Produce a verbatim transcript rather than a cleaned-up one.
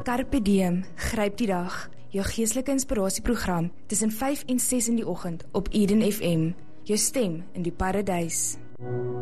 Carpe Diem, gryp die dag, jou geestelike inspirasieprogram tussen vyf en ses in die oggend op Eden F M, jou stem in die paradys.